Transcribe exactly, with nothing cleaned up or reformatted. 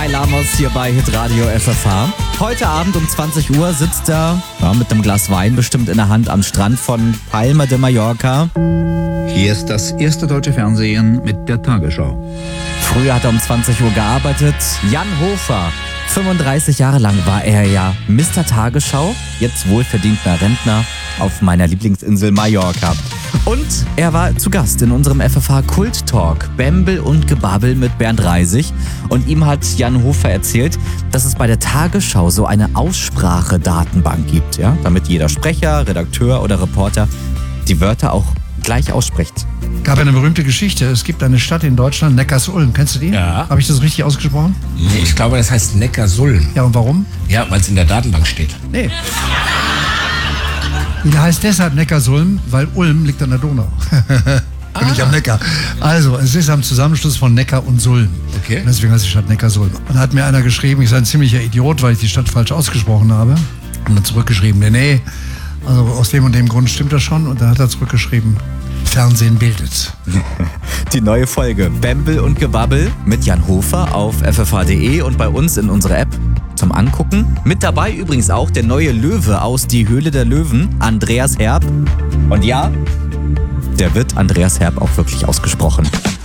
Lamos hier bei Hitradio F F H. Heute Abend um zwanzig Uhr sitzt er ja, mit einem Glas Wein bestimmt in der Hand am Strand von Palma de Mallorca. Hier ist das erste deutsche Fernsehen mit der Tagesschau. Früher hat er um zwanzig Uhr gearbeitet. Jan Hofer. fünfunddreißig Jahre lang war er ja Mister Tagesschau, jetzt wohlverdienter Rentner auf meiner Lieblingsinsel Mallorca. Und er war zu Gast in unserem F F H Kult Talk, Bembel und Gebabbel mit Bernd Reisig. Und ihm hat Jan Hofer erzählt, dass es bei der Tagesschau so eine Aussprachedatenbank gibt, ja, damit jeder Sprecher, Redakteur oder Reporter die Wörter auch gleich ausspricht. Gab ja eine berühmte Geschichte. Es gibt eine Stadt in Deutschland, Neckarsulm. Kennst du die? Ja. Habe ich das richtig ausgesprochen? Nee, ich glaube, das heißt Neckarsulm. Ja, und warum? Ja, weil es in der Datenbank steht. Nee. Die heißt deshalb Neckarsulm, weil Ulm liegt an der Donau. Ah. Nicht am Neckar. Also, es ist am Zusammenschluss von Neckar und Sulm. Okay. Und deswegen heißt die Stadt Neckarsulm. Und da hat mir einer geschrieben, ich sei ein ziemlicher Idiot, weil ich die Stadt falsch ausgesprochen habe. Und dann zurückgeschrieben, nee, nee, also aus dem und dem Grund stimmt das schon. Und dann hat er zurückgeschrieben, Fernsehen bildet. Die neue Folge Bembel und Gebabbel mit Jan Hofer auf f f h punkt d e und bei uns in unserer App zum Angucken. Mit dabei übrigens auch der neue Löwe aus Die Höhle der Löwen, Andreas Herb. Und ja, der wird Andreas Herb auch wirklich ausgesprochen.